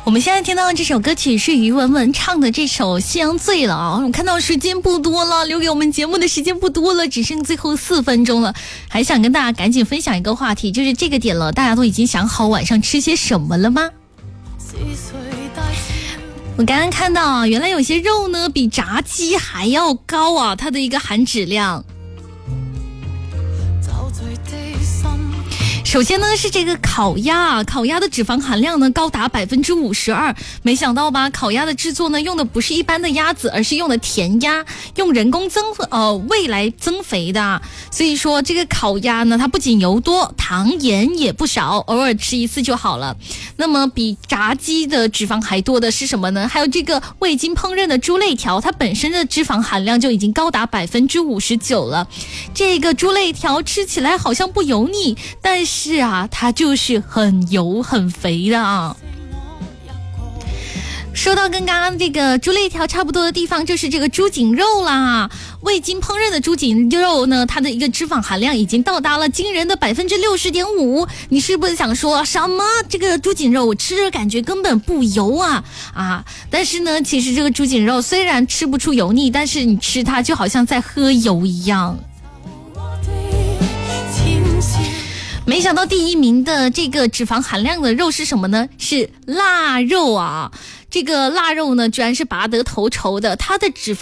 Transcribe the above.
我们现在听到的这首歌曲是于文文唱的这首《夕阳醉了》啊。我看到时间不多了，留给我们节目的时间不多了，只剩最后4分钟了，还想跟大家赶紧分享一个话题，就是这个点了，大家都已经想好晚上吃些什么了吗？我刚刚看到啊，原来有些肉呢比炸鸡还要高啊，它的一个含脂量。首先呢是这个烤鸭，烤鸭的脂肪含量呢高达52%，没想到吧？烤鸭的制作呢用的不是一般的鸭子，而是用的甜鸭，用人工喂来增肥的。所以说这个烤鸭呢，它不仅油多，糖盐也不少，偶尔吃一次就好了。那么比炸鸡的脂肪还多的是什么呢？还有这个未经烹饪的猪肋条，它本身的脂肪含量就已经高达59%了。这个猪肋条吃起来好像不油腻，但是啊，它就是很油很肥的啊。说到跟刚刚这个猪肋条差不多的地方，就是这个猪颈肉啦。未经烹饪的猪颈肉呢，它的一个脂肪含量已经到达了惊人的60.5%。你是不是想说什么？这个猪颈肉我吃着感觉根本不油啊！但是呢，其实这个猪颈肉虽然吃不出油腻，但是你吃它就好像在喝油一样。没想到第1名的这个脂肪含量的肉是什么呢？是腊肉啊！这个腊肉呢，居然是拔得头筹的，它的脂肪